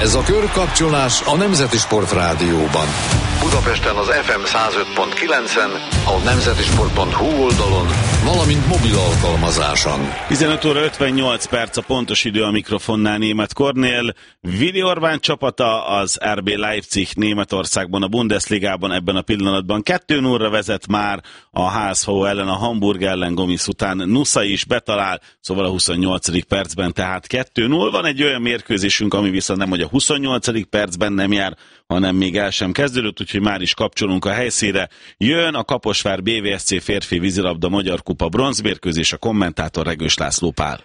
Ez a körkapcsolás a Nemzeti Sport Rádióban. Budapesten az FM 105.9-en, a nemzetisport.hu oldalon, valamint mobil alkalmazáson. 15 óra 58 perc a pontos idő, a mikrofonnál Németh Kornél. Vili Orbán csapata az RB Leipzig Németországban, a Bundesligában ebben a pillanatban 2-0-ra vezet már a HSV ellen, a Hamburg ellen Gomis után Nusa is betalál, szóval a 28. percben tehát 2-0. Van egy olyan mérkőzésünk, ami viszont nem, hogy a 28. percben nem jár, hanem még el sem kezdődött, úgyhogy már is kapcsolunk a helyszínre. Jön a Kaposvár BVSC férfi vízilabda Magyar Kupa bronzmérkőzés, a kommentátor Regős László Pál.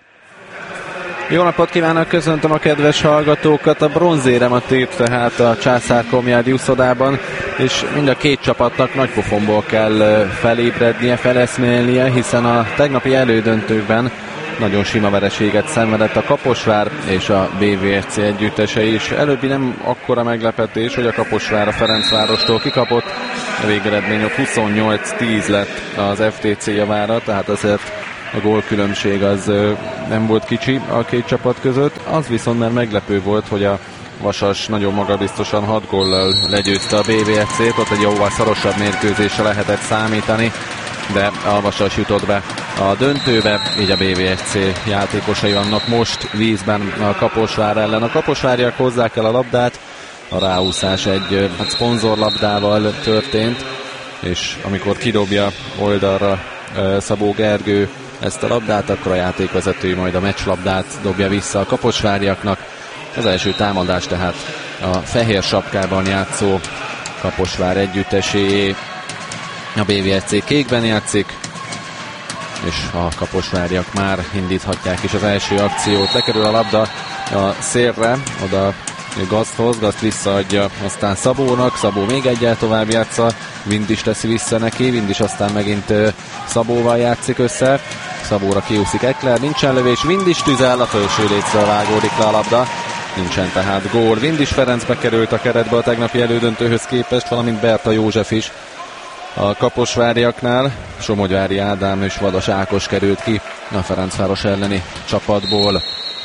Jó napot kívánok, köszöntöm a kedves hallgatókat. A bronzéremet írt tehát a Császár-Komjádi úszodában, és mind a két csapatnak nagy pofonból kell felébrednie, feleszmélnie, hiszen a tegnapi elődöntőkben nagyon sima vereséget szenvedett a Kaposvár és a BVSC együttese is. Előbbi nem akkora meglepetés, hogy a Kaposvár a Ferencvárostól kikapott, a végeredmény 28-10 lett az FTC javára, tehát azért a gólkülönbség az nem volt kicsi a két csapat között. Az viszont már meglepő volt, hogy a Vasas nagyon magabiztosan 6 góllal legyőzte a BVSC-t, ott egy jóval szorosabb mérkőzésre lehetett számítani, de a Vasas jutott be a döntőbe, így a BVSC játékosai vannak most vízben a Kaposvár ellen. A kaposváriak hozzák el a labdát, a ráúszás egy szponzorlabdával történt, és amikor kidobja oldalra Szabó Gergő ezt a labdát, akkor a játékvezető majd a meccslabdát dobja vissza a kaposváriaknak. Az első támadás tehát a fehér sapkában játszó Kaposvár együttesé. A BVSC kékben játszik, és a kaposváriak már indíthatják is az első akciót. Lekerül a labda a szélre, oda Gazthoz, Gazt visszaadja aztán Szabónak, Szabó még egyel tovább játsza, Vind is teszi vissza neki, Vind is aztán megint Szabóval játszik össze, Szabóra kiúszik Ekler, nincsen lövés, Vind is tüzel, a felső lécről vágódik le a labda, nincsen tehát gól. Vind is Ferenc bekerült a keretbe a tegnapi elődöntőhöz képest, valamint Berta József is a kaposváriaknál. Somogyvári Ádám és Vadas Ákos került ki a Ferencváros elleni csapatból.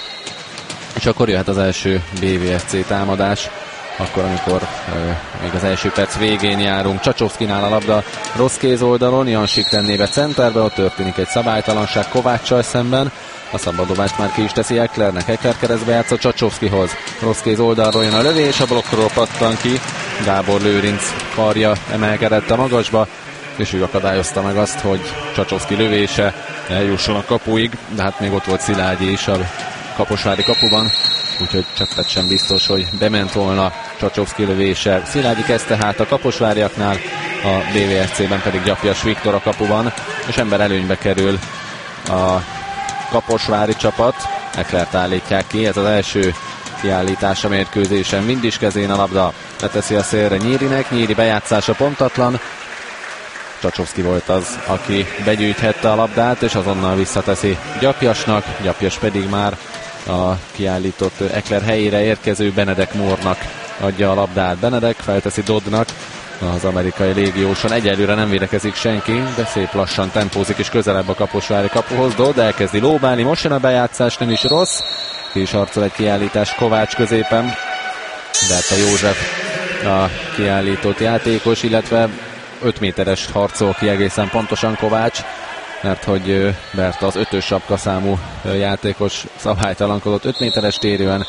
És akkor jöhet az első BVSC támadás, akkor amikor még az első perc végén járunk. Csacsovszkinál a labda rossz kéz oldalon, Jansik tennébe centerbe, ott történik egy szabálytalanság Kováccsal szemben. A szabaddobást már ki is teszi Eklernek, Ekler keresztbe játsz Csacsovszkihoz. Rossz kéz oldalról jön a lövés, a blokkról pattan ki, Gábor Lőrinc karja emelkedett a magasba, és ő akadályozta meg azt, hogy Csacsovszki lövése eljusson a kapuig, de hát még ott volt Szilágyi is a kaposvári kapuban, úgyhogy cseppet sem biztos, hogy bement volna Csacsovszki lövése. Szilágyi kezdte hát a kaposváriaknál, a BVSC-ben pedig Gyapjas Viktor a kapuban, és ember előnybe kerül a kaposvári csapat. Eklert állítják ki, ez az első kiállítás a mérkőzésen. Mind is kezén a labda, leteszi a szélre Nyírinek, Nyíri bejátszása pontatlan. Csacsovszki volt az, aki begyűjthette a labdát, és azonnal visszateszi Gyapjasnak, Gyapjas pedig már a kiállított Ekler helyére érkező Benedek Moore-nak adja a labdát. Benedek felteszi Doddnak, az amerikai légióson. Egyelőre nem védekezik senki, de szép lassan tempózik és közelebb a kaposvári kapuhoz. Dodd elkezdi lóbálni, most jön a bejátszás, nem is rossz. Ki is harcol egy kiállítás Kovács középen. Berta József a kiállított játékos, illetve 5 méteres harcol ki egészen pontosan Kovács, mert hogy Berta az 5-ös sapkaszámú játékos szabálytalankodott 5 méteres térően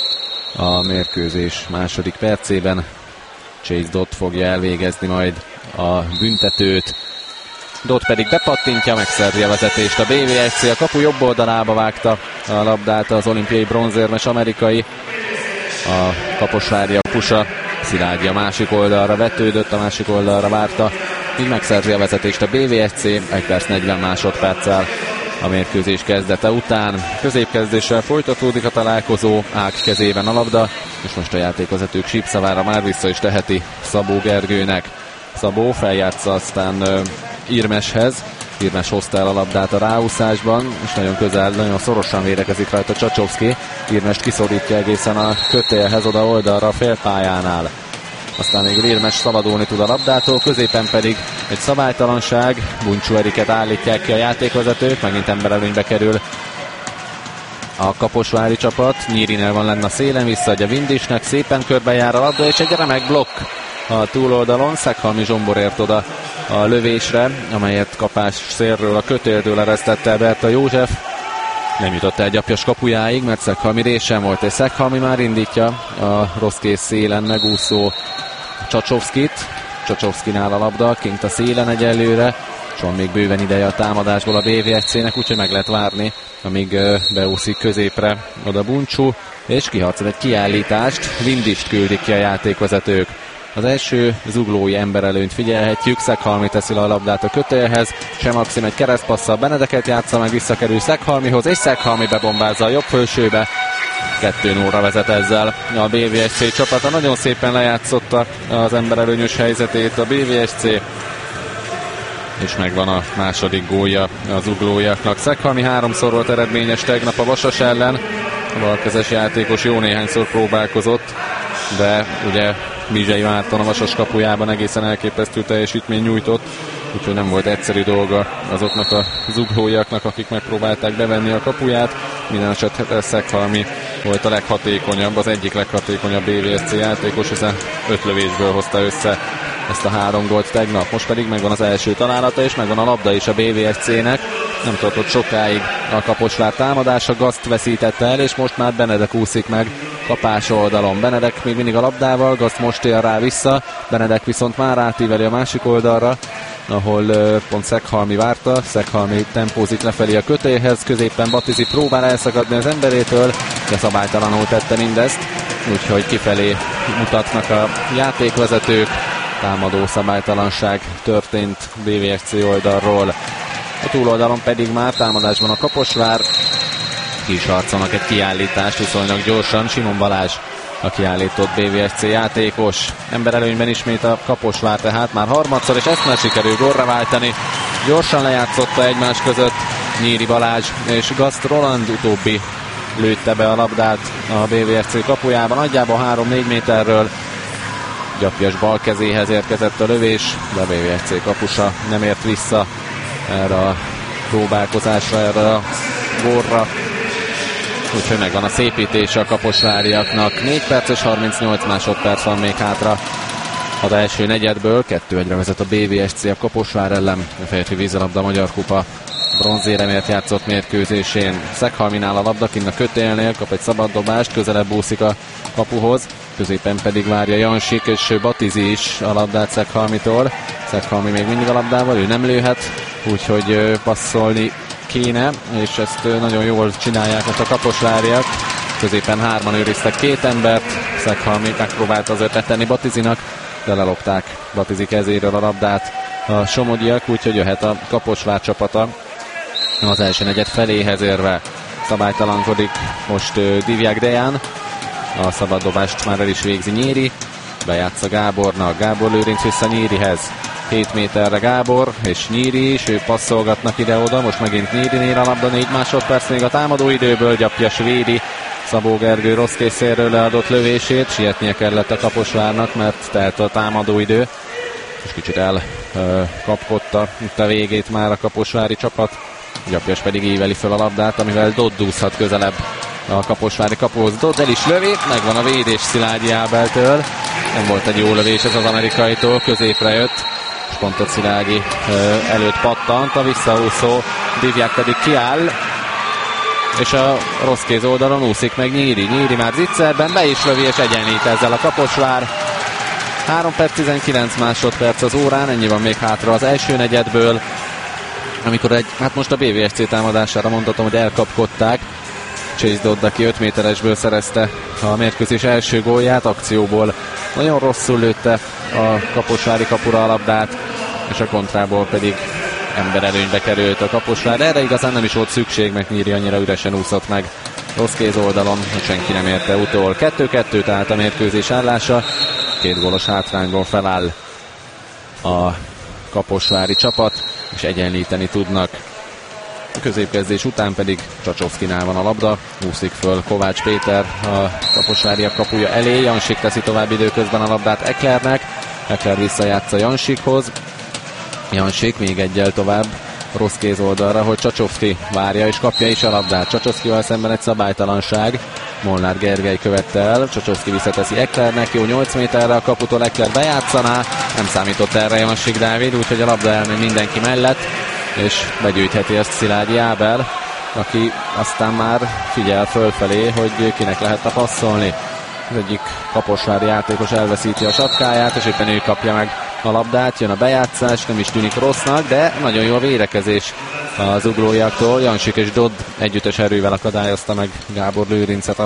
a mérkőzés második percében. Chase Dodd fogja elvégezni majd a büntetőt. Dodd pedig bepattintja, megszerzi a vezetést a BVSC. A kapu jobb oldalába vágta a labdát az olimpiai bronzérmes amerikai. A kaposvári a pusa, Szilágyi a másik oldalra vetődött, a másik oldalra várta, így megszerzi a vezetést a BVSC 1 perc 40 másodperccel a mérkőzés kezdete után. Középkezdéssel folytatódik a találkozó, Ág kezében a labda, és most a játékvezetők sípszavára már vissza is teheti Szabó Gergőnek. Szabó feljátsza aztán Irmeshez, Irmes hozta el a labdát a ráúszásban, és nagyon közel, nagyon szorosan védekezik rajta Csacsovszki. Irmest kiszorítja egészen a kötélhez, oda oldalra a félpályánál. Aztán még Irmes szabadulni tud a labdától, középen pedig egy szabálytalanság, Buncsú Eriket állítják ki a játékvezetők, megint emberelőnybe kerül a kaposvári csapat. Nyírinél van lenne a szélen, visszaadja Vindisnek, szépen körbejár a labda, és egy remek blokk a túloldalon. Szeghalmi Zsombor ért oda a lövésre, amelyet kapás szélről a kötéltől eresztette el Berta József. Nem jutott el gyapjas kapujáig, mert Szeghalmi résen volt, és Szeghalmi már indítja a rossz kész szélen megúszó Csacsovszkit. Csacsovszkinál a labda, kint a szélen egyelőre, és van még bőven ideje a támadásból a BVSC-nek, úgyhogy meg lehet várni, amíg beúszik középre oda Buncsú, és kiharcol egy kiállítást. Vindist küldik ki a játékvezetők. Az első zuglói emberelőnyt figyelhetjük, Szeghalmi teszi le a labdát a kötélhez, Maxim egy keresztpasszal Benedeket játsza, meg visszakerül Szeghalmihoz, és Szeghalmi bebombázza a jobb fölsőbe. 2-0-ra vezet ezzel a BVSC csapata. Nagyon szépen lejátszotta az emberelőnyös helyzetét a BVSC, és megvan a második gólja az zuglóiaknak. Szeghalmi 3-szor volt eredményes tegnap a Vasas ellen, a balkezes játékos jó néhányszor próbálkozott, de ugye Mizsei Márton a Vasas kapujában egészen elképesztő teljesítmény nyújtott, úgyhogy nem volt egyszerű dolga azoknak a zuglóiaknak, akik megpróbálták bevenni a kapuját. Minden esetre Szeghalmi volt a leghatékonyabb, az egyik leghatékonyabb BVSC játékos, hiszen 5 lövésből hozta össze ezt a 3 gólt tegnap. Most pedig megvan az első találata, és megvan a labda is a BVSC-nek. Nem tartott sokáig a Kaposvár támadása, Gaszt veszítette el, és most már Benedek úszik meg kapás oldalon. Benedek még mindig a labdával, Gaszt most ér rá vissza, Benedek viszont már átíveli a másik oldalra, ahol pont Szeghalmi várta. Szeghalmi tempózik lefelé a kötéhez, középen Batizi próbál elszakadni az emberétől, de szabálytalanul tette mindezt, úgyhogy kifelé mutatnak a játékvezetők. Támadó szabálytalanság történt BVSC oldalról. A túloldalon pedig már támadásban a Kaposvár. Ki is harcolnak egy kiállítást viszonylag gyorsan. Simon Balázs a kiállított BVSC játékos. Emberelőnyben ismét a Kaposvár, tehát már harmadszor, és ezt már sikerül gólra váltani. Gyorsan lejátszotta egymás között Nyíri Balázs és Gaszt Roland, utóbbi lőtte be a labdát a BVSC kapujában, nagyjából 3-4 méterről. Gyapjas bal kezéhez érkezett a lövés, de a BVSC kapusa nem ért vissza erre a próbálkozásra, erre a gólra. Úgyhogy megvan a szépítése a kaposváriaknak. 4 perc és 38 másodperc van még hátra az első negyedből. 2-1-re vezet a BVSC a Kaposvár ellen. A férfi vízilabda Magyar Kupa bronzéremért játszott mérkőzésén. Szeghalminál a labda, kinn a kötélnél, kap egy szabad dobást, közelebb úszik a kapuhoz. Középen pedig várja Jansik, és Batizi is a labdát Szeghalmitól. Szeghalmi még mindig a labdával, ő nem lőhet, úgyhogy passzolni kéne, és ezt nagyon jól csinálják most a kaposváriak. Középen 3-an őriztek 2 embert, Szeghalmi megpróbált azért letenni Batizinak, de lelopták Batizi kezéről a labdát a somogyiak, úgyhogy jöhet a Kaposvár csapata az első negyed feléhez érve. Szabálytalankodik most Divjak Dejan. A szabaddobást már el is végzi Nyíri, bejátsza Gábornak, Gábor lőrinc vissza Nyírihez, 7 méterre Gábor és Nyíri is, ők passzolgatnak ide-oda, most megint Nyírinél a labda, 4 másodperc még a támadó időből, Gyapjas védi Szabó Gergő rossz készéről leadott lövését, sietnie kellett a Kaposvárnak, mert telt a támadó idő, és kicsit elkapkodta itt a végét már a kaposvári csapat, Gyapjas pedig íveli fel a labdát, amivel Dodd úszhat közelebb a kaposvári kapuhoz. Dodd el is lövi, megvan a védés Szilágyi Ábeltől. Nem volt egy jó lövés ez az amerikaitól, középre jött, és pont ott Szilágyi előtt pattant, a visszaúszó Divjak pedig kiáll, és a rossz kéz oldalon úszik meg Nyíri. Nyíri már zicserben, be is lövi, és egyenlít ezzel a Kaposvár. 3 perc 19 másodperc az órán, ennyi van még hátra az első negyedből, amikor hát most a BVSC támadására mondhatom, hogy elkapkodták. Chase Dodd, aki 5 méteresből szerezte a mérkőzés első gólját, akcióból nagyon rosszul lőtte a kaposvári kapura a labdát, és a kontrából pedig emberelőnybe került a Kaposvár. Erre igazán nem is volt szükség, mert Nyíri annyira üresen úszott meg rossz kéz oldalon, hogy senki nem érte utol. 2-2 tehát a mérkőzés állása, 2 gólos hátrányból feláll a kaposvári csapat, és egyenlíteni tudnak. A középkezdés után pedig Csacsovszkinál van a labda, úszik föl Kovács Péter a kaposváriak kapuja elé, Jansik teszi tovább időközben a labdát Eklernek, Ekler visszajátsza Jansikhoz, Jansik még egyel tovább rossz kéz oldalra, hogy Csacsovszki várja és kapja is a labdát. Csacsovszkival szemben egy szabálytalanság. Molnár Gergely követte el, Csacsovszki visszateszi Eklernek, jó 8 méterre a kaputól, Ekler bejátszaná, nem számított erre Jamassik Dávid, úgyhogy a labda elmegy mindenki mellett, és begyűjtheti ezt Szilágyi Ábel, aki aztán már figyel fölfelé, hogy kinek lehetne passzolni. Az egyik kaposvári játékos elveszíti a sapkáját, és éppen ő kapja meg a labdát, jön a bejátszás, nem is tűnik rossznak, de nagyon jó a védekezés az uglóiaktól. Jansik és Dodd együttes erővel akadályozta meg Gábor Lőrincet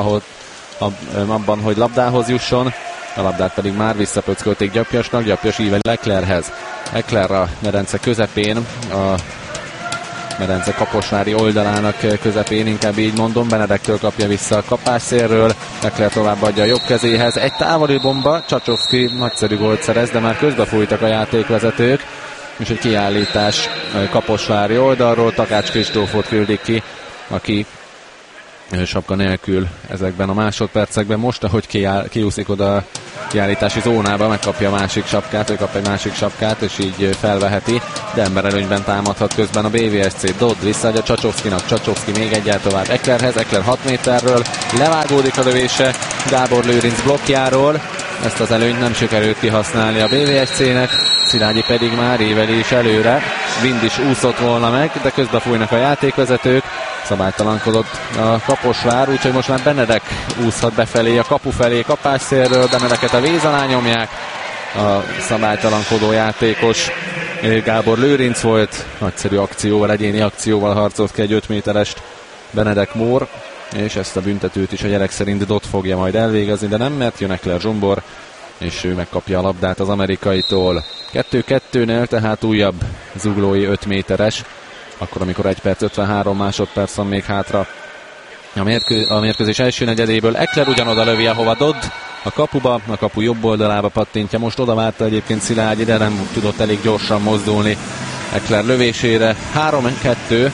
abban, hogy labdához jusson. A labdát pedig már visszapöckölték Gyapjasnak, Gyapjas ível Eklerhez. Ekler a medence közepén, a medence kaposvári oldalának közepén, inkább így mondom, Benedektől kapja vissza a kapásszélről, Ekler továbbadja a jobb kezéhez, egy távoli bomba, Csacsovszki nagyszerű gólt szerez, de már közbefújtak a játékvezetők, és egy kiállítás kaposvári oldalról, Takács Kristófot küldik ki, aki sapka nélkül ezekben a másodpercekben. Most, ahogy kiúszik oda a kiállítási zónába, megkapja a másik sapkát, vagy kap egy másik sapkát, és így felveheti, de emberelőnyben támadhat közben a BVSC. Dodd visszaadja Csacsovszkinak, Csacsovszki még egyel tovább Eklerhez, Ekler 6 méterről, levágódik a lövése Gábor Lőrinc blokkjáról, ezt az előnyt nem sikerült kihasználni a BVSC-nek, Szilágyi pedig már éveli is előre, Vind is úszott volna meg, de közben fújnak a játékvezetők, szabálytalankodott a Kaposvár, úgyhogy most már Benedek úszhat befelé, a kapu felé, kapásszélről, Benedeket a víz alá nyomják, a szabálytalankodó játékos Gábor Lőrinc volt, nagyszerű akcióval, egyéni akcióval harcolt ki egy 5 méterest Benedek Mór, és ezt a büntetőt is a gyerek szerint Dodd fogja majd elvégezni, de nem, mert jön Ekler Zsombor, és ő megkapja a labdát az amerikaitól. 2-2-nél, tehát újabb zuglói 5 méteres, akkor amikor 1 perc 53 másodperc van még hátra a mérkőzés első negyedéből. Ekler ugyanoda lövi, ahova Dodd, a kapuba, a kapu jobb oldalába pattintja, most oda várta egyébként Szilágyi, de nem tudott elég gyorsan mozdulni Ekler lövésére. 3-2,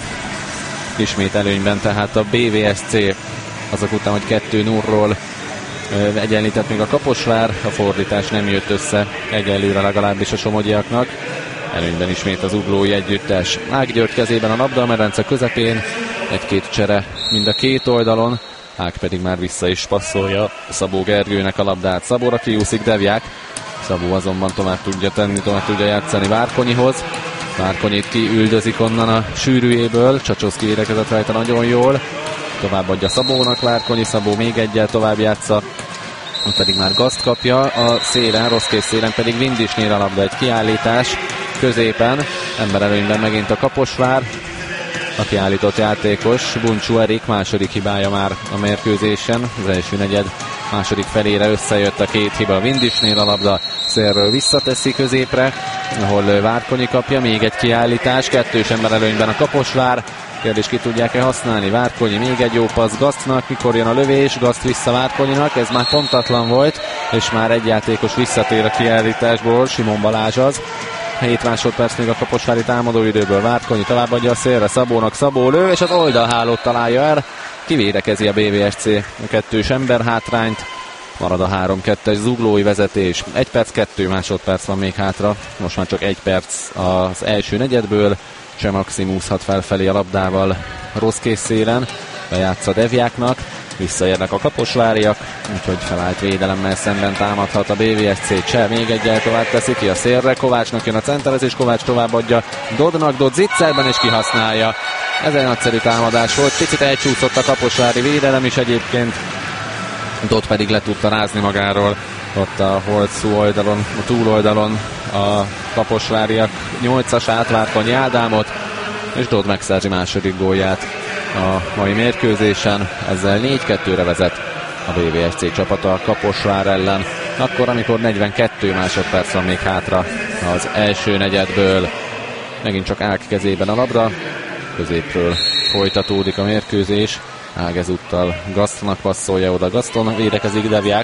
ismét előnyben tehát a BVSC, azok után, hogy 2-0-ról egyenlített még a Kaposvár, a fordítás nem jött össze egyelőre legalábbis a somogyiaknak. Előnyben ismét az uglói együttes. Ág György kezében a labda a medence közepén, egy-két csere mind a két oldalon, Ág pedig már vissza is passzolja Szabó Gergőnek a labdát. Szabóra kiúszik Devják, Szabó azonban tovább tudja tenni, tovább tudja játszani Várkonyihoz. Várkonyit kiüldözik onnan a sűrűjéből, Csacsovszki védekezett rajta nagyon jól, továbbadja Szabónak, Várkonyi, Szabó még egyel tovább játsza, pedig már Gaszt kapja a szélen, rossz kész szélen pedig Vindisnél a labda, egy kiállítás középen, emberelőnyben megint a Kaposvár, a kiállított játékos Buncsú Erik, második hibája már a mérkőzésen, az első negyed második felére összejött a két hiba. Vindisnél a labda szélről visszateszi középre, ahol Várkonyi kapja, még egy kiállítás, kettős emberelőnyben a Kaposvár, kérdés, ki tudják-e használni. Várkonyi, még egy jó passz Gasztnak, mikor jön a lövés, Gaszt vissza Várkonyinak, ez már pontatlan volt, és már egy játékos visszatér a kiállításból, Simon Balázs az. 7 másodperc még a kaposvári támadóidőből, Várkonyi továbbadja a szélre, Szabónak, Szabó lő, és az oldalhálót találja el, kivédekezi a BVSC a kettős ember hátrányt, marad a 3-2-es zuglói vezetés. 1 perc, 2 másodperc van még hátra, most már csak 1 perc az első negyedből, Cseh Maxim úszhat felfelé a labdával rossz kész szélen, bejátsza Devjáknak, visszaérnek a kaposváriak, úgyhogy felállt védelemmel szemben támadhat a BVSC. Cseh még egyel tovább teszi ki a szélre, Kovácsnak jön a centerezés, Kovács továbbadja Doddnak, Dodd zicserben és kihasználja. Ez egy nagyszerű támadás volt, picit elcsúszott a kaposvári védelem is egyébként, Dodd pedig le tudta rázni magáról ott a Holcú oldalon, a túloldalon a kaposváriak 8-asát, Várkonyi Ádámot, és Dodd megszerzi második gólját a mai mérkőzésen, ezzel 4-2-re vezet a BVSC csapata a Kaposvár ellen, akkor amikor 42 másodperc van még hátra az első negyedből. Megint csak Ág kezében a labda, középről folytatódik a mérkőzés, Ág ezúttal Gasztnak passzolja oda, Gaszton védekezik Devják,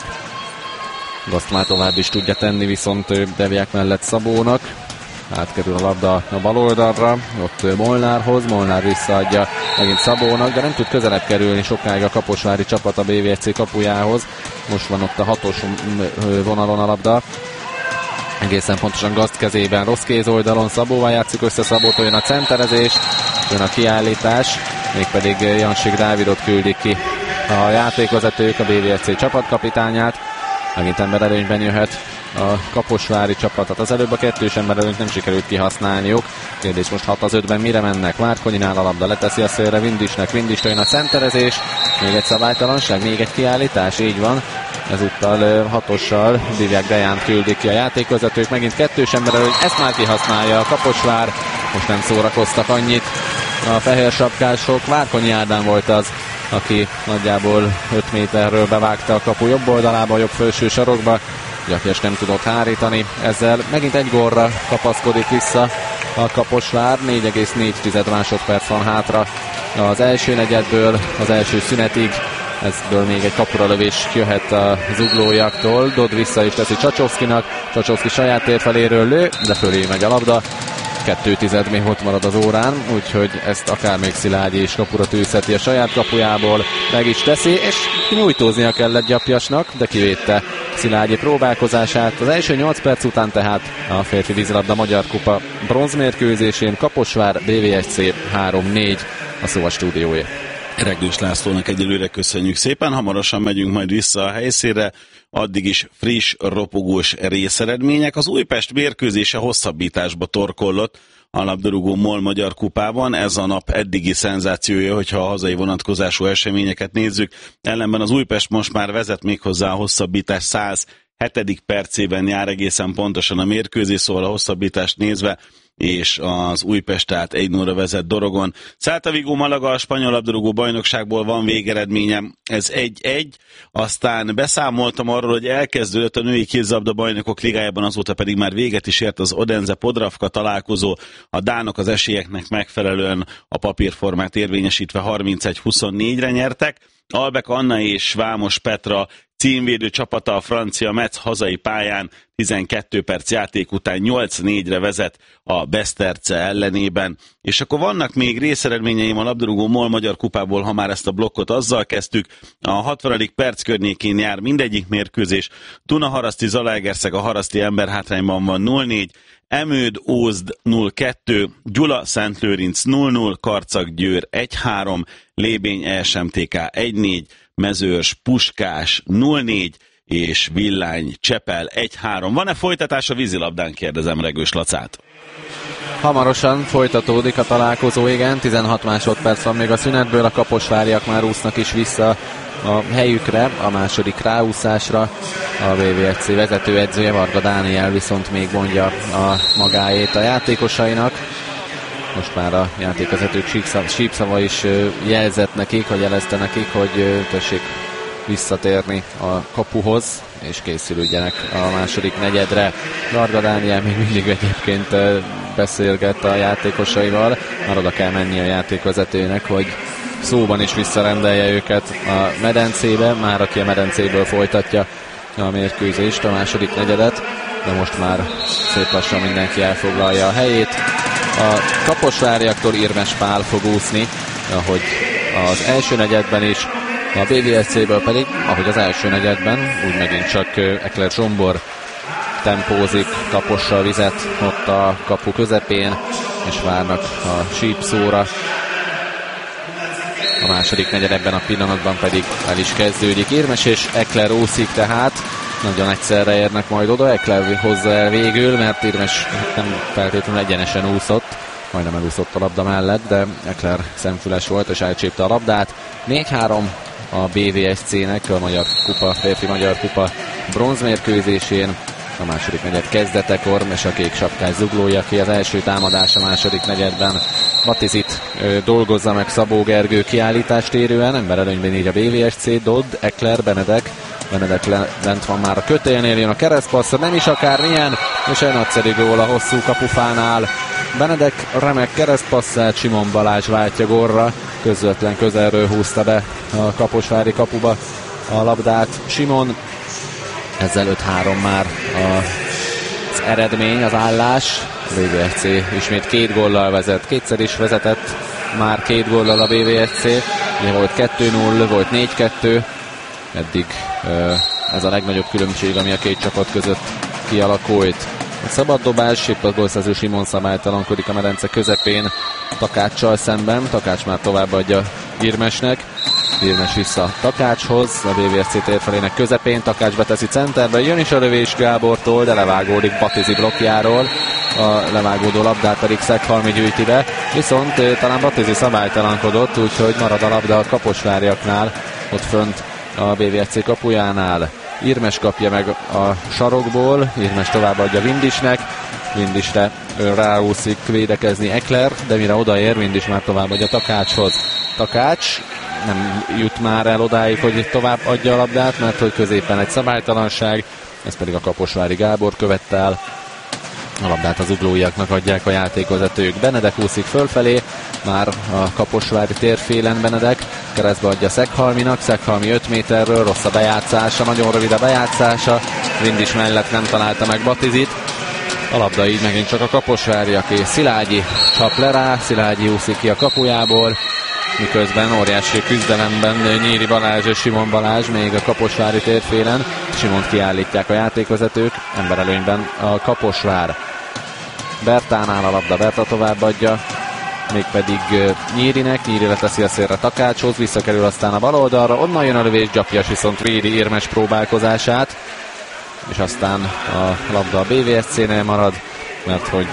Gaszt már tovább is tudja tenni, viszont Devják mellett Szabónak, átkerül a labda a bal oldalra, ott Molnárhoz, Molnár visszaadja megint Szabónak, de nem tud közelebb kerülni sokáig a kaposvári csapat a BVSC kapujához. Most van ott a 6-os vonalon a labda. egészen pontosan Gaszt kezében, rossz kéz oldalon, Szabóval játszik össze, Szabótól jön a centerezés, jön a kiállítás, mégpedig Jansik Dávidot küldik ki a játékvezetők, a BVSC csapatkapitányát. Megint emberelőnyben jöhet a kaposvári csapat, az előbb a kettős emberelőnyt nem sikerült kihasználniuk. Kérdés most 6-5-ben mire mennek? Márkonyinál a labda, leteszi a szélre Vindisnek, Vindistől jön a centerezés, még egy szabálytalanság, még egy kiállítás, így van. Ezúttal 6-ossal Divják Dejánt küldik ki a játékvezetők, megint kettős emberelőny, ezt már kihasználja a Kaposvár, most nem szórakoztak annyit a fehér sapkások. Várkonyi Ádám volt az, aki nagyjából 5 méterről bevágta a kapu jobb oldalába, a jobb felső sarokba. Gyapjas nem tudott hárítani, ezzel megint egy gólra kapaszkodik vissza a Kaposvár. 4,4 másodperc van hátra az első negyedből, az első szünetig. Ebből még egy kapuralövés jöhet a zuglóiaktól. Dodd vissza is teszi Csacsovszkinak, Csacsovszki saját tér feléről lő, de fölé megy a labda. 2 még ott marad az órán, úgyhogy ezt akár még Szilágyi is kapura tűzheti a saját kapujából, meg is teszi, és nyújtóznia kellett Gyapjasnak, de kivédte Szilágyi próbálkozását. Az első 8 perc után tehát a férfi vízilabda Magyar Kupa bronzmérkőzésén Kaposvár BVSC 3-4 a Szóval stúdiója. Regdős Lászlónak egyelőre köszönjük szépen, hamarosan megyünk majd vissza a helyszínre, addig is friss, ropogós részeredmények. Az Újpest mérkőzése hosszabbításba torkollott a labdarúgó MOL Magyar Kupában. Ez a nap eddigi szenzációja, hogyha a hazai vonatkozású eseményeket nézzük. Ellenben az Újpest most már vezet, méghozzá a hosszabbítás 107. percében jár egészen pontosan a mérkőzés, szóval a hosszabbítást nézve, és az Újpest tehát 1-0-ra vezet Dorogon. Celta Vigo Malaga a spanyol labdarúgó bajnokságból van végeredményem, ez 1-1, aztán beszámoltam arról, hogy elkezdődött a női kézilabda bajnokok ligájában, azóta pedig már véget is ért az Odense Podravka találkozó. A dánok az esélyeknek megfelelően a papírformát érvényesítve 31-24-re nyertek. Albek Anna és Vámos Petra címvédő csapata, a francia Metz hazai pályán 12 perc játék után 8-4-re vezet a Beszterce ellenében. És akkor vannak még részeredményeim a labdarúgó MOL Magyar Kupából, ha már ezt a blokkot azzal kezdtük. A 60. perc környékén jár mindegyik mérkőzés. Dunaharaszti Zalaegerszeg a haraszti emberhátrányban van 0-4, Emőd Ózd 0-2, Gyula Szentlőrinc 0-0, Karcag Győr 1-3, Lébény ESMTK 1-4, Mezőrs Puskás 0-4 és Villány Csepel 1-3. Van-e folytatás a vízilabdán, kérdezem Regős Lacát. Hamarosan folytatódik a találkozó, igen, 16 másodperc van még a szünetből, a kaposváriak már úsznak is vissza a helyükre, a második ráúszásra. A VVSC vezetőedzője Varga Dániel viszont még mondja a magáét a játékosainak. Most már a játékvezetők sípszava is jelzett nekik, vagy jelezte nekik, hogy tessék visszatérni a kapuhoz, és készülődjenek a második negyedre. Varga Dániel még mindig egyébként beszélget a játékosaival, már oda kell menni a játékvezetőnek, hogy szóban is visszarendelje őket a medencébe, már aki a medencéből folytatja a mérkőzést, a második negyedet, de most már szép lassan mindenki elfoglalja a helyét. A kaposváriaktól Irmes Pál fog úszni, ahogy az első negyedben is, a BVSC-ből pedig, ahogy az első negyedben, úgy megint csak Ekler Zsombor tempózik, kapossal vizet ott a kapu közepén, és várnak a sípszóra. A második negyed ebben a pillanatban pedig el is kezdődik. Irmes és Ekler úszik tehát, nagyon egyszerre érnek majd oda, Ekler hozza el végül, mert Irmes nem feltétlenül egyenesen úszott, majdnem elúszott a labda mellett, de Ekler szemfüles volt és elcsépte a labdát. 4-3 a BVSC-nek a Magyar Kupa, férfi Magyar Kupa bronzmérkőzésén. A második negyed kezdetekor, és a kék sapkás zuglója ki az első támadás a második negyedben. Batizit dolgozza meg Szabó Gergő kiállítást érően, emberelőnyben így a BVSC, Dodd, Ekler, Benedek lent van már a kötélnél, jön a keresztpasszor, nem is akármilyen, és egy nagyszerű gól a hosszú kapufánál. Benedek remek keresztpasszát, Simon Balázs váltja gólra, közvetlen közelről húzta be a kaposvári kapuba a labdát Simon. Ezzel 5-3 már az eredmény, az állás. A BVSC ismét 2 góllal vezet, kétszer is vezetett már 2 góllal a BVSC. Ugye volt 2-0, volt 4-2. Eddig ez a legnagyobb különbség, ami a két csapat között kialakult. szabaddobás, épp a gólszerző Simon szabálytalankodik a medence közepén Takáccsal szemben. Takács már továbbadja Irmesnek. Irmes vissza Takácshoz, a BVSC térfelének közepén, Takács beteszi centerbe, jön is a lövés Gábortól, de levágódik Batizi blokkjáról, a levágódó labdát pedig Szekhalmi gyűjti be, viszont talán Batizi szabálytalankodott, úgyhogy marad a labda a kaposváriaknál, ott fönt a BVSC kapujánál. Irmes kapja meg a sarokból, Irmes továbbadja Vindisnek, Vindisre ráúszik védekezni Ekler, de mire odaér, Vindis már továbbadja Takácshoz. Takács nem jut már el odáig, hogy tovább adja a labdát, mert hogy középen egy szabálytalanság, ez pedig a kaposvári Gábor követte el. A labdát az uglóiaknak adják a játékvezetők. Benedek úszik fölfelé, már a kaposvári térfélen Benedek, keresztbe adja Szekhalminak, Szekhalmi 5 méterről, rossz a bejátszása, nagyon rövid a bejátszása, Vindis mellett nem találta meg Batizit. A labda így megint csak a kaposváriaké. Szilágyi csap le rá, Szilágyi úszik ki a kapujából, miközben óriási küzdelemben Nyíri Balázs és Simon Balázs még a kaposvári térfélen. Simont kiállítják a játékvezetők, emberelőnyben a Kaposvár. Bertánál a labda, Berta továbbadja, mégpedig Nyírinek, Nyíri leteszi a szélre Takácshoz, visszakerül aztán a bal oldalra, onnan jön a lövés, Gyapjas viszont védi Irmes próbálkozását, és aztán a labda a BVSC-nél marad, mert hogy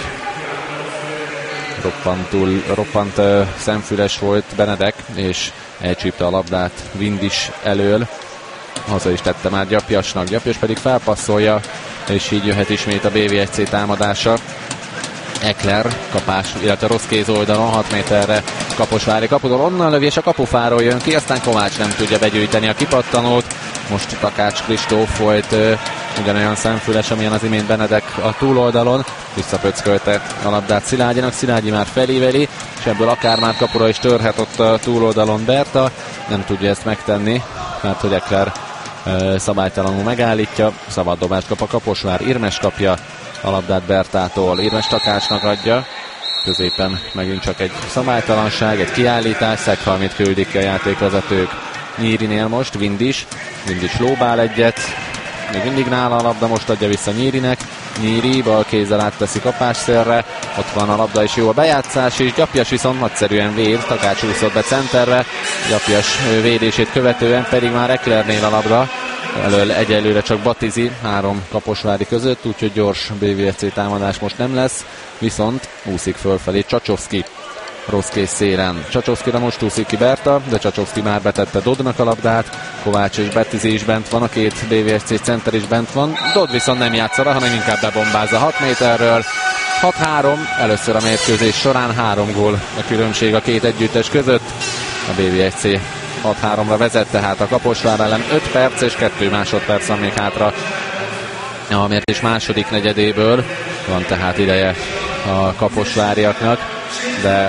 roppant szemfüles volt Benedek, és elcsípte a labdát Vindis elől. Haza is tette már Gyapjasnak, Gyapjas pedig felpasszolja, és így jöhet ismét a BVSC támadása. Ekler kapás, illetve rossz kéz oldalon 6 méterre Kaposvári kapudól, onnan lövi, és a kapufáról jön ki, aztán Kovács nem tudja begyűjteni a kipattanót. Most Takács Kristóf volt ugyanolyan szemfüles, amilyen az imént Benedek a túloldalon, visszapöckölte a labdát Szilágyinak, Szilágyi már felíveli, és ebből akár már kapura is törhet ott a túloldalon Berta, nem tudja ezt megtenni, mert hogy Ekler szabálytalanul megállítja, szabad dobást kap a Kaposvár, Irmes kapja a labdát Bertától, Irmes Takácsnak adja, középen megint csak egy szabálytalanság, egy kiállítás, Szekhalmit küldik ki a játékvezetők. Nyírinél most Vindis lóbál egyet, még mindig nála a labda, most adja vissza Nyírinek, Nyíri bal kézzel átteszi kapásszélre, ott van a labda és jó a bejátszás, és Gyapjas viszont nagyszerűen véd, Takács úszott be centerbe, Gyapjas védését követően pedig már Eklernél a labda, elől egyelőre csak Batizi, 3 kaposvári között, úgyhogy gyors BVSC támadás most nem lesz, viszont úszik fölfelé Csacsovszki. Rossz kész szélen. Csacsovszkira most úszik ki Berta, de Csacsovszki már betette Dodnak a labdát, Kovács és Betizi is bent van, a két BVSC center is bent van, Dod viszont nem játsza rá, hanem inkább bebombázza 6 méterről. 6-3, először a mérkőzés során 3 gól a különbség a két együttes között. A BVSC 6-3-ra vezet, tehát a Kaposvár ellen 5 perc és 2 másodperc van még hátra a mérkőzés második negyedéből. Van tehát ideje a kaposváriaknak, de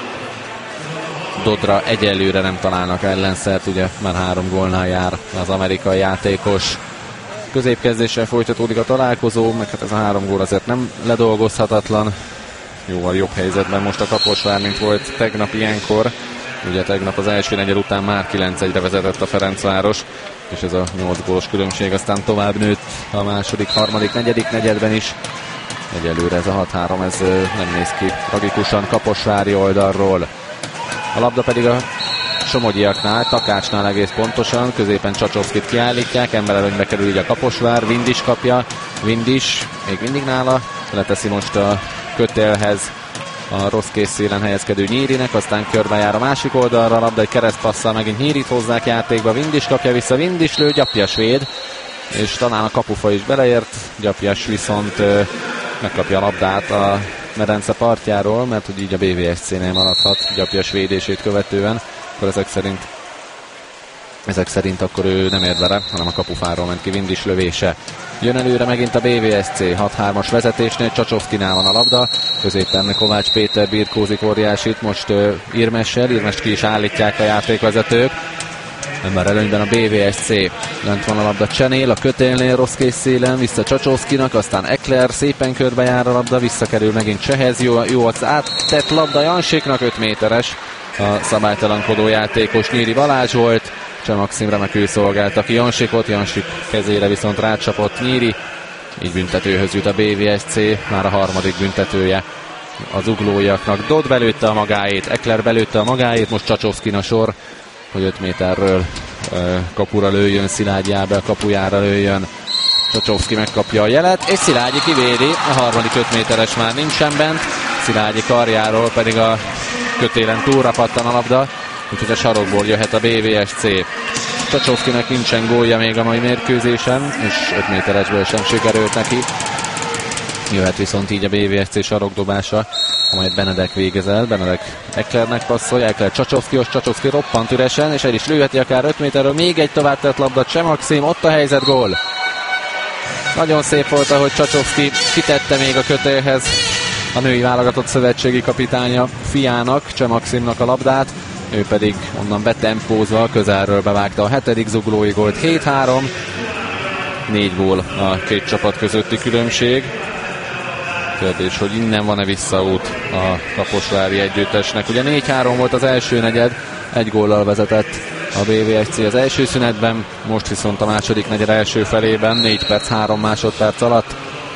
Dodra egyelőre nem találnak ellenszert, ugye már 3 gólnál jár az amerikai játékos. Középkezdéssel folytatódik a találkozó, meg hát ez a 3 gól azért nem ledolgozhatatlan. Jóval jobb helyzetben most a Kaposvár, mint volt tegnap ilyenkor. Ugye tegnap az első negyed után már 9-1-re vezetett a Ferencváros, és ez a 8 gólos különbség aztán tovább nőtt a második, harmadik, negyedik negyedben is. Egyelőre ez a 6-3, ez nem néz ki tragikusan kaposvári oldalról. A labda pedig a somogyiaknál, Takácsnál egész pontosan, középen Csacsovszkit kiállítják, emberelőnybe kerül így a Kaposvár, Vindis kapja, Vindis még mindig nála, leteszi most a kötélhez a rossz kész szélen helyezkedő Nyírinek, aztán körbejár a másik oldalra, a labda egy keresztpasszal megint Nyírit hozzák játékba, Vindis kapja vissza, Vindis lő, Gyapjas véd, és talán a kapufa is beleért, Gyapjas viszont megkapja a labdát a medence partjáról, mert hogy így a BVSC-nél maradhat Gyapjas védését követően, akkor ezek szerint akkor ő nem ért vele, hanem a kapufáról ment ki Vindis lövése. Jön előre megint a BVSC, 6-3-as vezetésnél, Csacsovszkinál van a labda, középen Kovács Péter birkózik óriásit, most Irmessel, Irmest ki is állítják a játékvezetők. Ember előnyben a BVSC, lent van a labda Csenél, a kötélnél rossz kész szélen, vissza Csacsovszkinak, aztán Ekler szépen körbejár a labda, visszakerül megint Csehez, jó az áttett labda Jansiknak, 5 méteres, a szabálytalankodó játékos Nyíri Balázs volt, Cseh Maxim remekül szolgálta ki Jansikot, Jansik kezére viszont rácsapott Nyíri, Így büntetőhöz jut a BVSC, már a harmadik büntetője az zuglóiaknak. Dodd belőtte a magáét, Ekler belőtte a magáét, most Csacsovszkin a sor, hogy 5 méterről kapura lőjön, Szilágyi Ábel kapujára lőjön. Csacsovszki megkapja a jelet, és Szilágyi kivédi, a harmadik 5 méteres már nincsen bent, Szilágyi karjáról pedig a kötélen túlra pattan a labda, úgyhogy a sarokból jöhet a BVSC. Csacsovszkinek nincsen gólja még a mai mérkőzésen, és 5 méteresből sem sikerült neki. Jöhet viszont így a BVSC sarokdobása, amelyet Benedek végezel. Benedek Eklernek passzolja, Ekler Csacsovszkihoz, Csacsovszki roppant üresen, és el is lőheti akár 5 méterről. Még egy tovább tett labda, Cseh Maxim, ott a helyzet, gól. Nagyon szép volt, ahogy Csacsovszki kitette még a kötélhez a női válogatott szövetségi kapitánya fiának, Cseh Maximnak a labdát. Ő pedig onnan betempózva közelről bevágta a 7. zuglói gólt. 7-3, 4 gól a két csapat közötti különbség. Kérdés, hogy innen van-e visszaút a kaposvári együttesnek. Ugye 4-3 volt az első negyed, 1 góllal vezetett a BVSC az első szünetben, most viszont a második negyed első felében 4 perc 3 másodperc alatt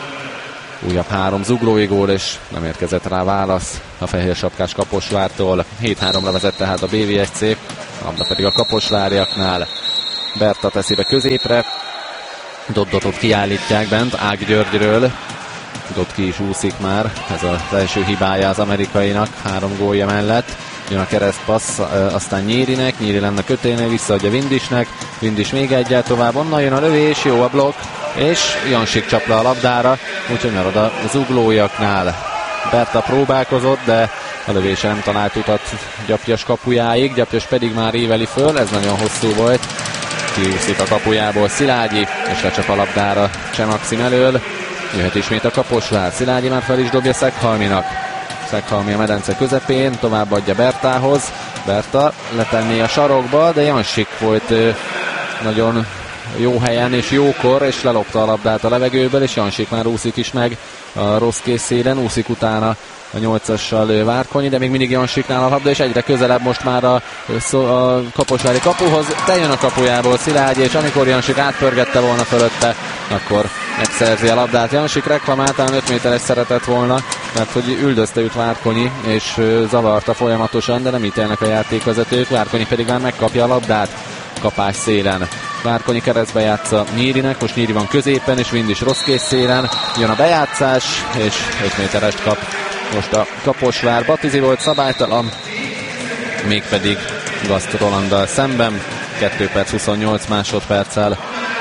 újabb 3 zuglói gól, és nem érkezett rá válasz a fehérsapkás Kaposvártól. 7-3-ra vezet tehát a BVSC, labda pedig a kaposváriaknál. Berta teszi be középre, Doddotot kiállítják bent Ág Györgyről. Dodd ki is úszik már, ez az első hibája az amerikainak 3 gólja mellett. Jön a keresztpassz, aztán Nyírinek, Nyíri lenne kötélnél, visszaadja Vindisnek, Vindis még egyel tovább, onnan jön a lövés, jó a blokk, és Jansik csap le a labdára, úgyhogy marad a zuglóiaknál. Berta próbálkozott, de a lövése nem talált utat Gyapjas kapujáig, Gyapjas pedig már éveli föl, ez nagyon hosszú volt. Kiúszik a kapujából Szilágyi, és lecsap a labdára Cseh Maxim elől. Jöhet ismét a Kaposvár, Szilágyi már fel is dobja Szeghalminak. Szeghalmi a medence közepén, továbbadja Bertához. Berta letenné a sarokba, de Jansik volt nagyon jó helyen és jókor, és lelopta a labdát a levegőből, és Jansik már úszik is meg a rossz készszélen, úszik utána a 8-assal Várkonyi, de még mindig Jansiknál a labda, és egyre közelebb most már a kaposvári kapuhoz, de jön a kapujából Szilágyi, és amikor Jansik átpörgette volna fölötte, akkor megszerzi a labdát. Jansik reklamáltán 5 méteres szeretett volna, mert hogy üldözte őt Várkonyi, és zavarta folyamatosan, de nem ítélnek a játékvezetők, Várkonyi pedig már megkapja a labdát kapás szélen. Várkonyi keresztbe játsza Nyírinek, most Nyíri van középen, és Vindis rossz készszélen, jön a bejátszás, és 5 méterest kap most a Kaposvár. Batizi volt szabálytalan, mégpedig Gaszt Rolanddal szemben, 2 perc 28 másodperccel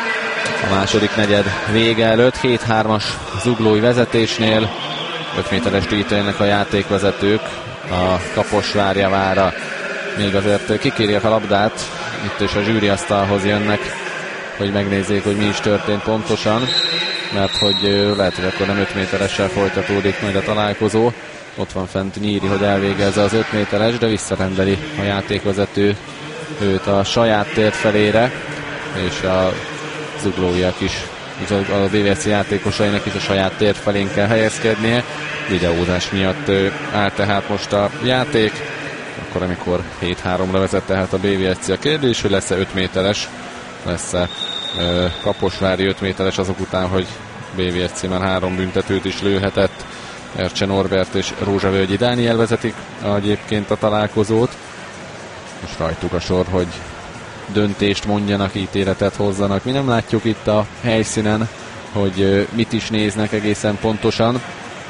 a második negyed vége előtt, 7-3-as zuglói vezetésnél. 5 méterest ítélnek a játékvezetők a Kaposvár javára. Még azért kikérjek a labdát, itt is a zsűriasztalhoz jönnek, hogy megnézzék, hogy mi is történt pontosan, mert hogy lehet, hogy akkor nem 5 méteressel folytatódik majd a találkozó. Ott van fent Nyíri, hogy elvégezze az 5 méteres, de visszarendeli a játékvezető őt a saját tér felére, és a zuglóiak is, a BVSC játékosainak is a saját tér felén kell helyezkednie. Videózás miatt áll tehát most a játék, akkor amikor 7-3-ra vezet tehát a BVSC. A kérdés, hogy lesz-e 5 méteres, lesz-e kaposvári 5 méteres azok után, hogy BVSC már 3 büntetőt is lőhetett. Ercse Norbert és Rózsavölgyi Dániel vezetik egyébként a találkozót. Most rajtuk a sor, hogy döntést mondjanak, ítéletet hozzanak. Mi nem látjuk itt a helyszínen, hogy mit is néznek egészen pontosan.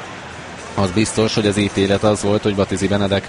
Az biztos, hogy az ítélet az volt, hogy Batizi Benedek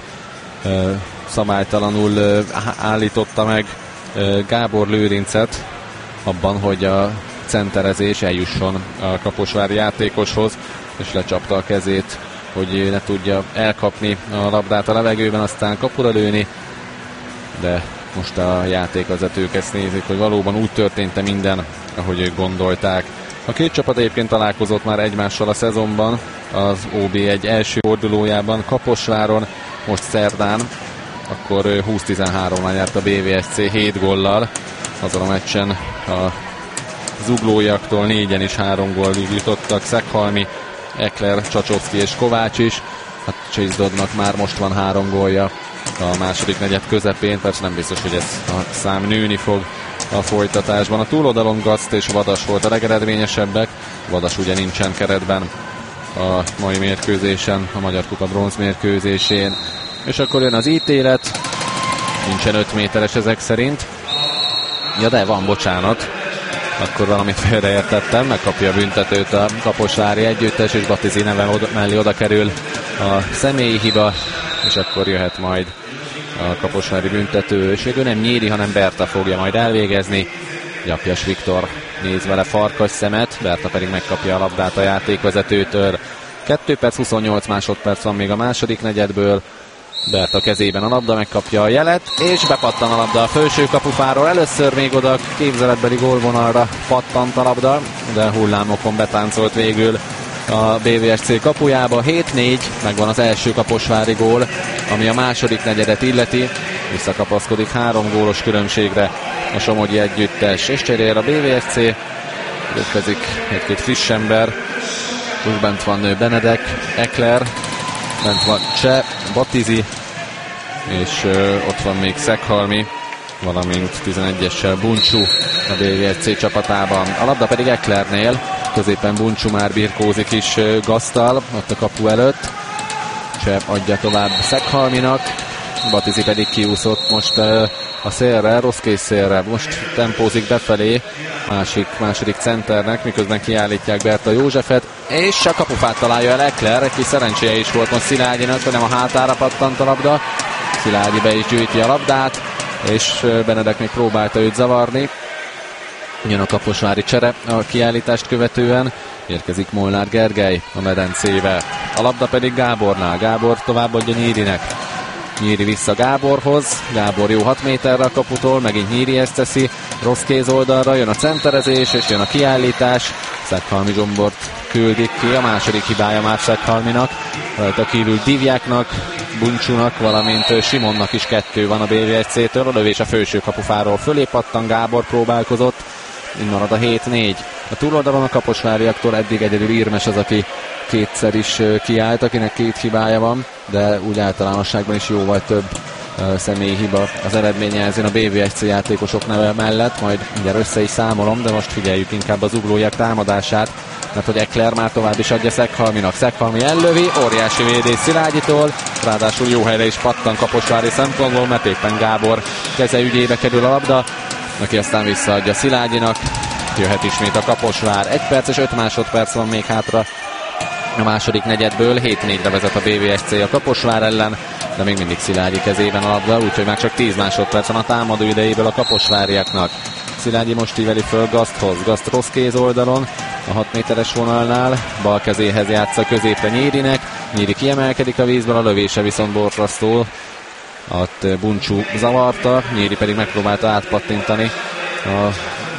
szabálytalanul állította meg Gábor Lőrincet abban, hogy a centerezés eljusson a kaposvári játékoshoz, és lecsapta a kezét, hogy ne tudja elkapni a labdát a levegőben, aztán kapura lőni, de most a játékvezetők ezt nézik, hogy valóban úgy történt-e minden, ahogy ők gondolták. A két csapat egyébként találkozott már egymással a szezonban, az OB1 első fordulójában Kaposváron, most szerdán, akkor 20-13-nál járt a BVSC 7 góllal, azon a meccsen a zuglóiaktól 4-en is 3 gólig jutottak, Szeghalmi, Ekler, Csacsovszki és Kovács is. Hát Chase Doddnak már most van 3 gólja a második negyed közepén, persze nem biztos, hogy ez a szám nőni fog a folytatásban. A túloldalon Gaszt és Vadas volt a legeredményesebbek. Vadas ugye nincsen keretben a mai mérkőzésen, a Magyar Kupa bronz mérkőzésén. És akkor jön az ítélet. Nincsen 5 méteres ezek szerint. Ja, de van, bocsánat. Akkor valamit félreértettem, megkapja a büntetőt a kaposvári együttes, és Batizi neve mellé oda kerül a személyi hiba, és akkor jöhet majd a kaposvári büntető, és végül nem Nyíri, hanem Berta fogja majd elvégezni. Gyapjas Viktor néz vele farkas szemet, Berta pedig megkapja a labdát a játékvezetőtől. 2 perc 28 másodperc van még a második negyedből. Berta kezében a labda, megkapja a jelet, és bepattan a labda a felső kapufáról. Először még oda képzeletbeli gólvonalra pattant a labda, de hullámokon betáncolt végül a BVSC kapujába. 7-4, megvan az első kaposvári gól, ami a második negyedet illeti. Visszakapaszkodik 3 gólos különbségre a somogyi együttes, és cserél a BVSC. Érkezik egy-két friss ember. Úgy bent van Benedek, Ekler, bent van Cseh, Batizi, és ott van még Szekhalmi, valamint 11-essel Buncsú a BVSC csapatában. A labda pedig Eklernél, középen Buncsú már birkózik is Gasztal, ott a kapu előtt. Cseh adja tovább Szekhalminak, Batizi pedig kiúszott most a szélre, rossz kész szélre, most tempózik befelé második centernek, miközben kiállítják Berta Józsefet, és a kapufát találja el Ekler, egy kis szerencséje is volt most Szilágyinak, hanem a hátára pattant a labda. Szilágyi be is gyűjti a labdát, és Benedek még próbálta őt zavarni. Jön a kaposvári csere a kiállítást követően, érkezik Molnár Gergely a medencébe. A labda pedig Gábornál, Gábor továbbadja Nyírinek. Nyíri vissza Gáborhoz, Gábor jó 6 méterre a kaputól, megint Nyíri ezt teszi, rossz kéz oldalra, jön a centerezés, és jön a kiállítás. Szekhalmi Zsombort küldik ki, a második hibája már Szekhalminak, rajta kívül Divjáknak, Buncsúnak, valamint Simonnak is 2 van a BVSC-től, a lövés a felső kapufáról fölé pattan, Gábor próbálkozott, így marad a 7-4. A túloldalon a kaposváriaktól eddig egyedül Irmes az, aki kétszer is kiállt, akinek 2 hibája van, de úgy általánosságban is jóval több személyi hiba az eredményjelzőn a BVSC játékosok neve mellett, majd mindjárt össze is számolom, de most figyeljük inkább az uglóiak támadását, mert hogy Ekler már tovább is adja Szekhalminak. Szekhalmi ellövi, óriási védés Szilágyitól, ráadásul jó helyre is pattan kaposvári szempontból, mert éppen Gábor keze ügyébe kerül a labda, aki aztán visszaadja Szilágyinak. Jöhet ismét a Kaposvár. 1 perc és 5 másodperc van még hátra a második negyedből. 7-4-re vezet a BVSC a Kaposvár ellen, de még mindig Szilágyi kezében a labda, úgyhogy már csak 10 másodperc van a támadó idejéből a kaposváriaknak. Szilágyi most íveli föl Gaszthoz. Gaszt rossz kéz oldalon, a 6 méteres vonalnál, bal kezéhez játsza középre Nyírinek. Nyíri kiemelkedik a vízből, a lövése viszont borzasztó. Ott Buncsú zavarta, Nyíri pedig megpróbálta átpattintani a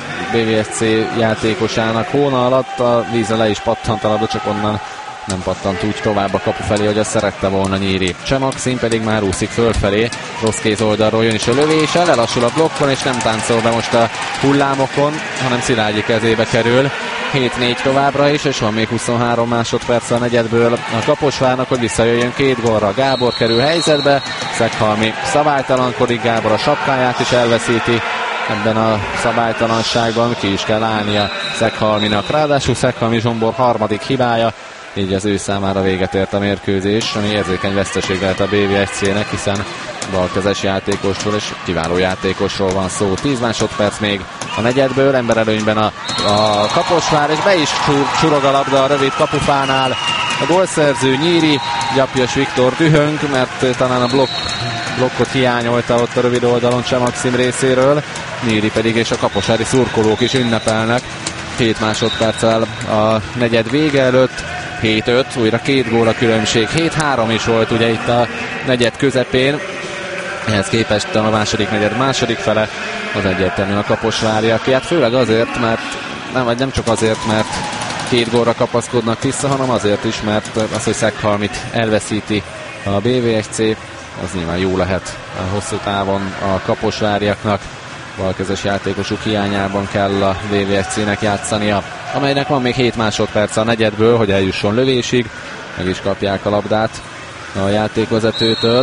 BVSC játékosának hóna alatt, a vízre le is pattant a labda, csak onnan nem pattant úgy tovább a kapu felé, hogy azt szerette volna Nyíri. Cseh Maxim pedig már úszik fölfelé, rossz kéz oldalról jön is a lövése, lelassul a blokkon, és nem táncol be most a hullámokon, hanem Szilágyi kezébe kerül. 7-4 továbbra is, és van még 23 másodperc a negyedből a Kaposvárnak, hogy visszajöjjön 2 gólra. Gábor kerül helyzetbe, Szekhalmi szabálytalankodik, Gábor a sapkáját is elveszíti. Ebben a szabálytalanságban ki is kell állnia Szekhalminak. Ráadásul Szekhalmi Zsombor harmadik hibája, így az ő számára véget ért a mérkőzés, ami érzékeny veszteség lehet a BVSC-nek, hiszen balkezes játékosról és kiváló játékosról van szó. 10 másodperc még a negyedből, emberelőnyben a Kaposvár, és be is csurog a labda a rövid kapufánál. A gólszerző Nyíri, Gyapjas Viktor dühöng, mert talán a blokkot hiányolta ott a rövid oldalon Cseh Maxim részéről. Nyíri pedig és a kaposvári szurkolók is ünnepelnek. 7 másodperccel a negyed vége előtt. 7-5, újra 2 gól a különbség. 7-3 is volt ugye itt a negyed közepén. Ehhez képest a második negyed második fele az egyértelműen a kaposváriak. Hát főleg azért, mert nem csak azért, mert 2 gólra kapaszkodnak vissza, hanem azért is, mert az, hogy Szekhalmit elveszíti a BVSC, az nyilván jó lehet a hosszú távon a kaposváriaknak. Balkezes játékosuk hiányában kell a BVSC-nek játszania, amelynek van még 7 másodperc a negyedből, hogy eljusson lövésig. Meg is kapják a labdát a játékvezetőtől.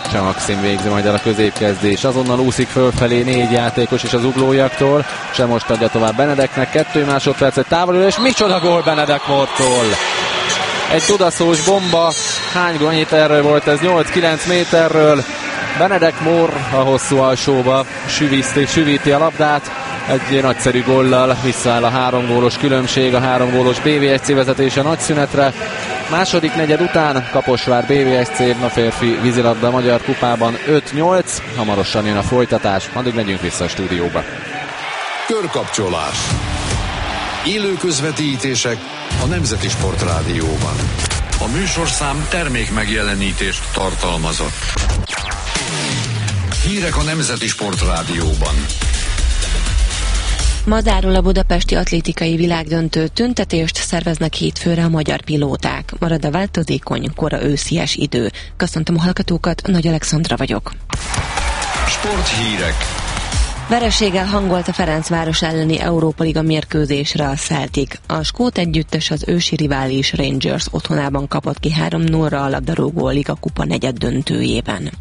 Cseh Maxim végzi majd el a középkezdés. Azonnal úszik fölfelé 4 játékos és az uglójaktól. Se most adja tovább Benedeknek, 2 másodpercet távolul, és micsoda gól Benedek Mortól! Egy tudaszós bomba, hány méterről volt ez? 8-9 méterről. Benedek Mór a hosszú alsóba süvíti a labdát. Egy nagyszerű góllal visszaáll a 3 gólos különbség, a 3 gólos BVSC vezetése nagy szünetre. Második negyed után Kaposvár BVSC a férfi vízilabda Magyar Kupában 5-8. Hamarosan jön a folytatás, addig megyünk vissza a stúdióba. Körkapcsolás. Élő közvetítések a Nemzeti Sport Rádióban. A műsorszám termék megjelenítést tartalmazott. Hírek a Nemzeti Sport Rádióban. Ma zárul a budapesti atlétikai világdöntő, tüntetést szerveznek hétfőre a magyar pilóták. Marad a változékony, kora őszies idő. Köszöntöm a hallgatókat, Nagy Alexandra vagyok. Sporthírek. Vereséggel hangolt a Ferencváros elleni Európa Liga mérkőzésre a Celtic. A skót együttes az ősi rivális Rangers otthonában kapott ki 3-0-ra a labdarúgó Liga kupa negyeddöntőjében.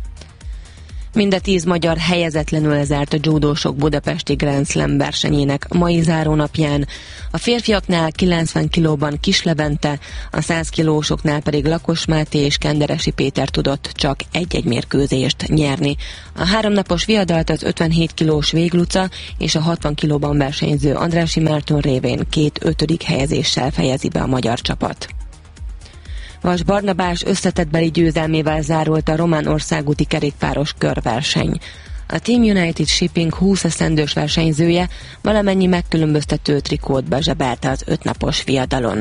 Mind a 10 magyar helyezetlenül lezárt a judósok budapesti Grand Slam versenyének mai zárónapján. A férfiaknál 90 kilóban Kis Levente, a 100 kilósoknál pedig Lakos Máté és Kenderesi Péter tudott csak egy-egy mérkőzést nyerni. A 3 napos viadalt az 57 kilós Végluca és a 60 kilóban versenyző Andrássy Márton révén 2 5. helyezéssel fejezi be a magyar csapat. Vas Barnabás összetettbeli győzelmével zárult a román országúti kerékpáros körverseny. A Team United Shipping 20 esztendős versenyzője valamennyi megkülönböztető trikót bezsebelte az 5 napos viadalon.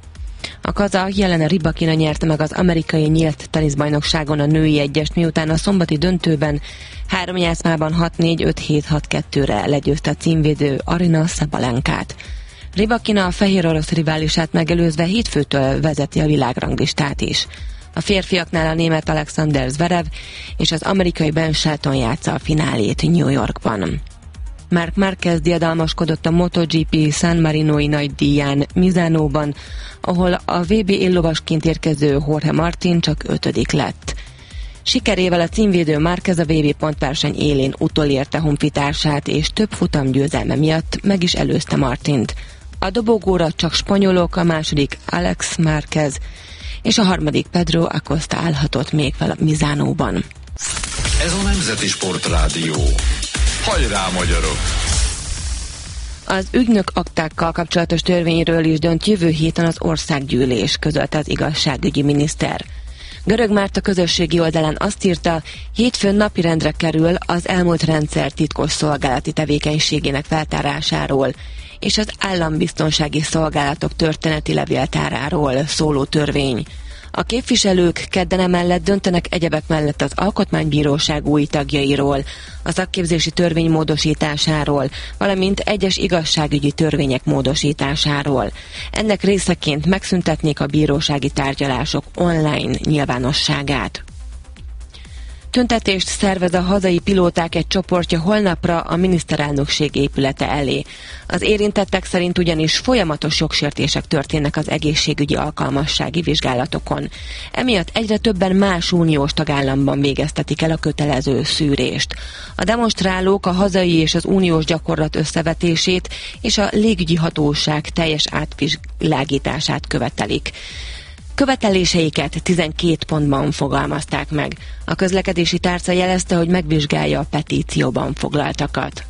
A kazah Jelena Rybakina nyerte meg az amerikai nyílt teniszbajnokságon a női egyest, miután a szombati döntőben 3 játszmában 6-4-5-7-6-2-re legyőzte a címvédő Aryna Szabalenkát. Rybakina a fehér orosz riválisát megelőzve hétfőtől vezeti a világranglistát is. A férfiaknál a német Alexander Zverev és az amerikai Ben Shelton játsza a finálét New Yorkban. Marc Márquez diadalmaskodott a MotoGP San Marinoi nagydíján Misánóban, ahol a VB éllovasként érkező Jorge Martin csak 5. lett. Sikerével a címvédő Márquez a VB pontverseny élén utolérte honfitársát, és több futam győzelme miatt meg is előzte Martint. A dobogóra csak spanyolok, a második Alex Márquez és a harmadik Pedro Acosta állhatott még fel a Misánóban. Ez a Nemzeti Sport Rádió. Hajrá, magyarok! Az ügynök aktákkal kapcsolatos törvényről is dönt jövő héten az országgyűlés, közölte az igazságügyi miniszter. Görög Márta közösségi oldalán azt írta, hétfőn napirendre kerül az elmúlt rendszer titkos szolgálati tevékenységének feltárásáról és az állambiztonsági szolgálatok történeti levéltáráról szóló törvény. A képviselők kedden emellett döntenek egyebek mellett az Alkotmánybíróság új tagjairól, a szakképzési törvény módosításáról, valamint egyes igazságügyi törvények módosításáról. Ennek részeként megszüntetnék a bírósági tárgyalások online nyilvánosságát. Tüntetést szervez a hazai pilóták egy csoportja holnapra a miniszterelnökség épülete elé. Az érintettek szerint ugyanis folyamatos jogsértések történnek az egészségügyi alkalmassági vizsgálatokon. Emiatt egyre többen más uniós tagállamban végeztetik el a kötelező szűrést. A demonstrálók a hazai és az uniós gyakorlat összevetését és a légügyi hatóság teljes átvilágítását követelik. Követeléseiket 12 pontban fogalmazták meg. A közlekedési tárca jelezte, hogy megvizsgálja a petícióban foglaltakat.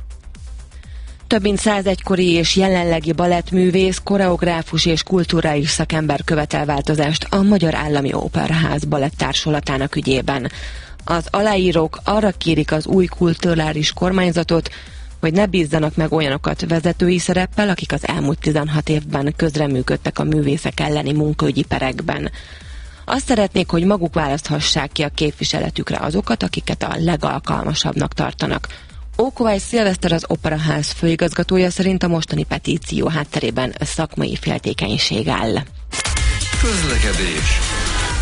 Több mint 101 kori és jelenlegi balettművész, koreográfus és kulturális szakember követel változást a Magyar Állami Operaház balettársulatának ügyében. Az aláírók arra kérik az új kulturális kormányzatot, hogy ne bízzanak meg olyanokat vezetői szereppel, akik az elmúlt 16 évben közreműködtek a művészek elleni munkaügyi perekben. Azt szeretnék, hogy maguk választhassák ki a képviseletükre azokat, akiket a legalkalmasabbnak tartanak. Ókovály Szilveszter, az Operaház főigazgatója szerint a mostani petíció hátterében szakmai féltékenység áll. Közlekedés.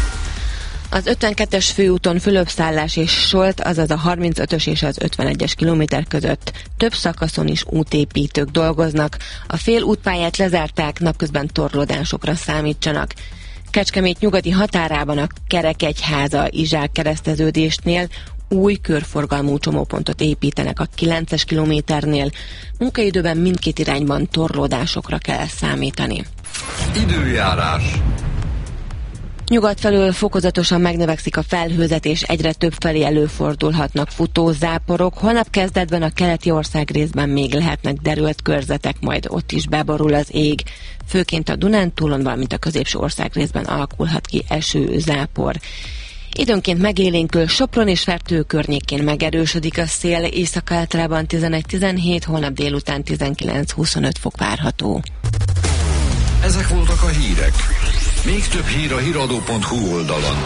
Az 52-es főúton Fülöp-Szállás és Solt, azaz a 35-ös és az 51-es kilométer között több szakaszon is útépítők dolgoznak. A fél útpályát lezárták, napközben torlódásokra számítsanak. Kecskemét nyugati határában a Kerekegyháza Izsák kereszteződésnél új körforgalmú csomópontot építenek a 9-es kilométernél. Munkaidőben mindkét irányban torlódásokra kell számítani. Időjárás. Nyugat felől fokozatosan megnövekszik a felhőzet, és egyre több felé előfordulhatnak futózáporok. Holnap kezdetben a keleti ország részben még lehetnek derült körzetek, majd ott is beborul az ég. Főként a Dunántúlon, valamint a középső ország részben alakulhat ki esőzápor. Időnként megélénkül, Sopron és Fertő környékén megerősödik a szél, észak általában 11-17, holnap délután 19-25 fok várható. Ezek voltak a hírek. Még több hír a hiradó.hu oldalon.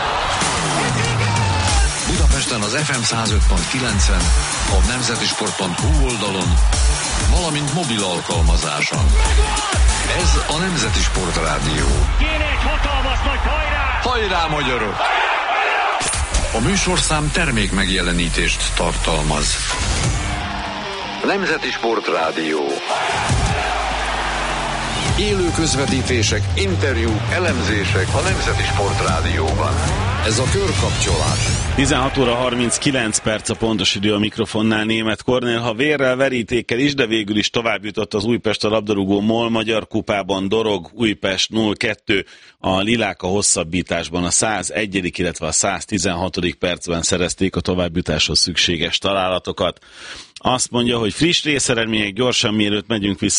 Budapesten az FM 105.9-en, a nemzetisport.hu oldalon, valamint mobil alkalmazáson. Ez a Nemzeti Sport Rádió. Kéne egy hatalmas nagy hajrá! Hajrá, magyarok! A műsorszám termék megjelenítést tartalmaz. Nemzeti Sport Rádió. Élő közvetítések, interjúk, elemzések a Nemzeti Sport Rádióban. Ez a körkapcsolás. 16 óra 39 perc a pontos idő, a mikrofonnál Németh Kornél. Ha vérrel, verítékkel is, de végül is tovább jutott az Újpest a labdarúgó MOL Magyar Kupában. Dorog Újpest 0-2. A Lilák a hosszabbításban a 101., illetve a 116. percben szerezték a továbbjutáshoz szükséges találatokat. Azt mondja, hogy friss részeredmények gyorsan, mielőtt megyünk vissza